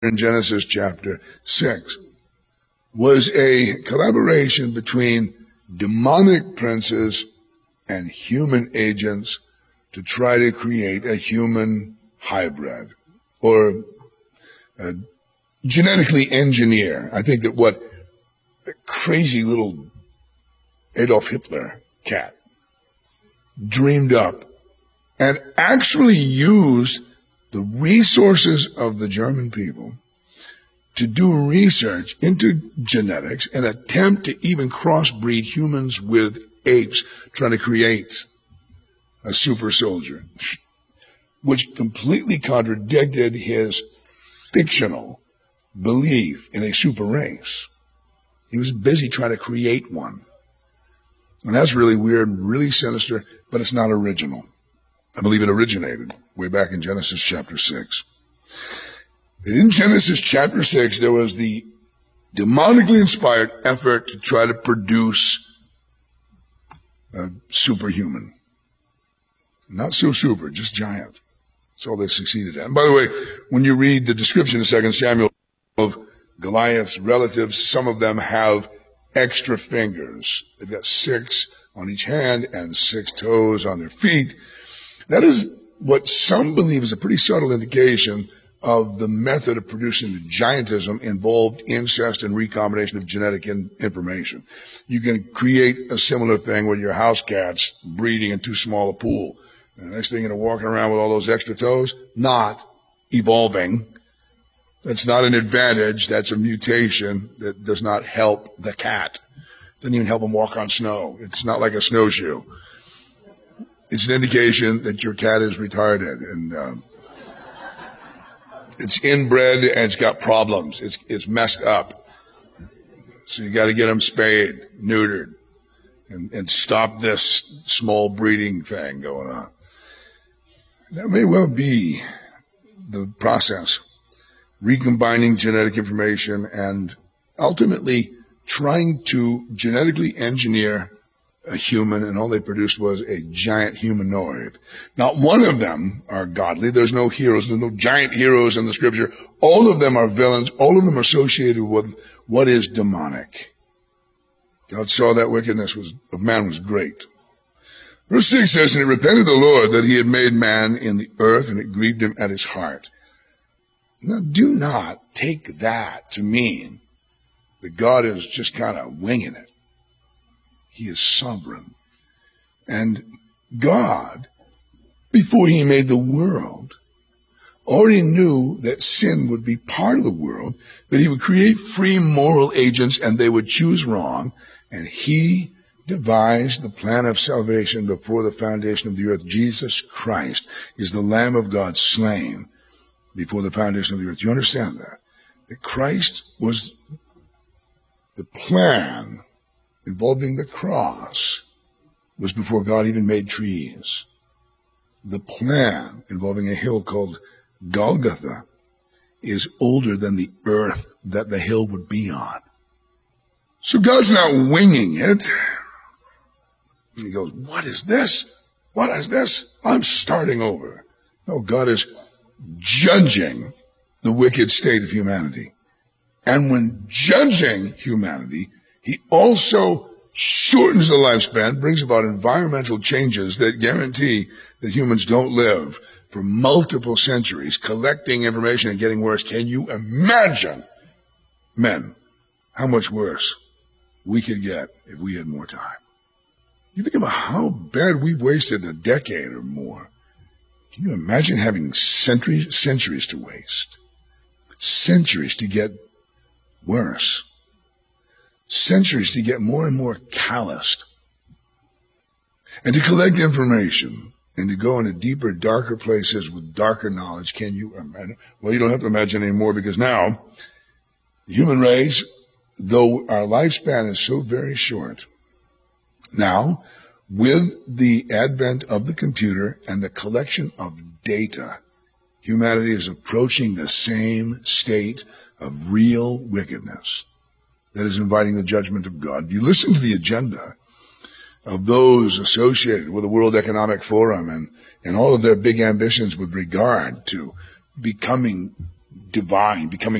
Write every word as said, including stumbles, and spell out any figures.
in Genesis chapter six was a collaboration between demonic princes and human agents to try to create a human hybrid or a genetically engineer. I think that what the crazy little Adolf Hitler cat dreamed up and actually used the resources of the German people to do research into genetics and attempt to even crossbreed humans with apes, trying to create a super soldier, which completely contradicted his fictional belief in a super race. He was busy trying to create one. And that's really weird, really sinister, but it's not original. I believe it originated way back in Genesis chapter six. And in Genesis chapter six, there was the demonically inspired effort to try to produce a superhuman. Not so super, just giant. That's all they succeeded at. And by the way, when you read the description in Second Samuel of Goliath's relatives, some of them have extra fingers. They've got six on each hand and six toes on their feet. That is what some believe is a pretty subtle indication of the method of producing the giantism involved incest and recombination of genetic in information. You can create a similar thing with your house cats breeding in too small a pool. And the next thing, you know, walking around with all those extra toes, not evolving. That's not an advantage. That's a mutation that does not help the cat. Doesn't even help him walk on snow. It's not like a snowshoe. It's an indication that your cat is retarded and um, it's inbred and it's got problems. It's it's messed up. So you got to get them spayed, neutered, and, and stop this small breeding thing going on. That may well be the process, recombining genetic information and ultimately trying to genetically engineer a human, and all they produced was a giant humanoid. Not one of them are godly. There's no heroes. There's no giant heroes in the scripture. All of them are villains. All of them are associated with what is demonic. God saw that wickedness was, of man was great. Verse six says, "And it repented the Lord that he had made man in the earth, and it grieved him at his heart." Now, do not take that to mean that God is just kind of winging it. He is sovereign. And God, before he made the world, already knew that sin would be part of the world, that he would create free moral agents and they would choose wrong. And he devised the plan of salvation before the foundation of the earth. Jesus Christ is the Lamb of God slain before the foundation of the earth. You understand that? That Christ was the plan involving the cross was before God even made trees. The plan involving a hill called Golgotha is older than the earth that the hill would be on. So God's not winging it. And he goes, what is this? What is this? I'm starting over. No, God is judging the wicked state of humanity. And when judging humanity, he also shortens the lifespan, brings about environmental changes that guarantee that humans don't live for multiple centuries, collecting information and getting worse. Can you imagine, men, how much worse we could get if we had more time? You think about how bad we've wasted a decade or more. Can you imagine having centuries, centuries to waste? Centuries to get worse. Centuries to get more and more calloused. And to collect information and to go into deeper, darker places with darker knowledge. Can you imagine? Well, you don't have to imagine anymore, because now the human race, though our lifespan is so very short, now with the advent of the computer and the collection of data, humanity is approaching the same state of real wickedness that is inviting the judgment of God. If you listen to the agenda of those associated with the World Economic Forum and, and all of their big ambitions with regard to becoming divine, becoming